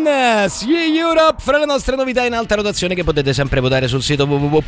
See Europe, fra le nostre novità in alta rotazione che potete sempre votare sul sito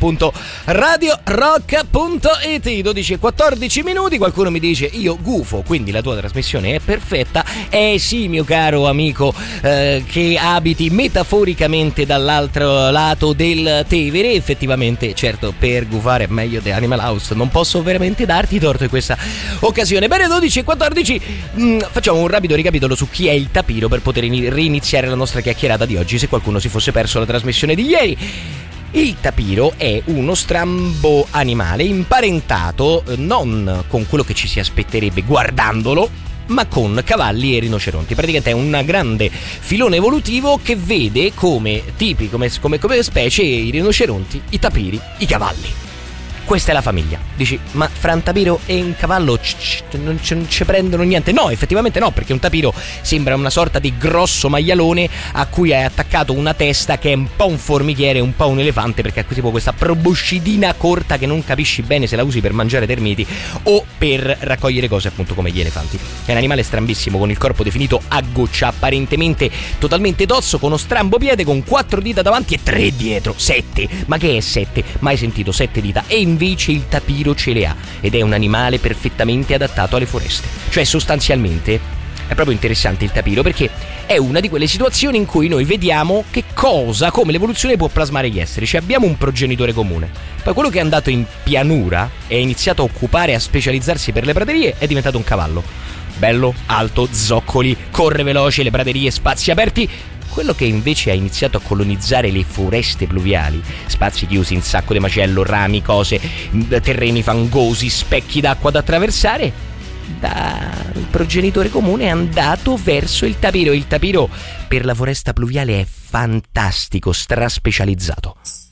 www.radiorock.it. 12:14. Qualcuno mi dice io gufo, quindi la tua trasmissione è perfetta. Sì, mio caro amico, che abiti metaforicamente dall'altro lato del Tevere, effettivamente, certo, per gufare è meglio The Animal House, non posso veramente darti torto in questa occasione. Bene, 12:14. Facciamo un rapido ricapitolo su chi è il tapiro per poter riniziare la nostra chiacchierata di oggi, se qualcuno si fosse perso la trasmissione di ieri. Il tapiro è uno strambo animale imparentato non con quello che ci si aspetterebbe guardandolo, ma con cavalli e rinoceronti. Praticamente è un grande filone evolutivo che vede come tipi, come specie, i rinoceronti, i tapiri, i cavalli. Questa è la famiglia. Dici, ma fra un tapiro e un cavallo non ci prendono niente? No, effettivamente no, perché un tapiro sembra una sorta di grosso maialone a cui hai attaccato una testa che è un po' un formichiere, un po' un elefante, perché ha tipo questa proboscidina corta che non capisci bene se la usi per mangiare termiti o per raccogliere cose, appunto, come gli elefanti. È un animale strambissimo, con il corpo definito a goccia, apparentemente totalmente tozzo, con uno strambo piede, con 4 dita davanti e 3 dietro. 7. Ma che è 7? Mai sentito 7 dita? E invece il tapiro ce le ha, ed è un animale perfettamente adattato alle foreste. Cioè, sostanzialmente è proprio interessante il tapiro, perché è una di quelle situazioni in cui noi vediamo che cosa, come l'evoluzione può plasmare gli esseri. Cioè, abbiamo un progenitore comune, poi quello che è andato in pianura e ha iniziato a occupare, a specializzarsi per le praterie, è diventato un cavallo bello, alto, zoccoli, corre veloce, le praterie, spazi aperti. Quello che invece ha iniziato a colonizzare le foreste pluviali, spazi chiusi in sacco di macello, rami, cose, terreni fangosi, specchi d'acqua da attraversare, dal progenitore comune è andato verso il tapiro. Il tapiro per la foresta pluviale è fantastico, straspecializzato.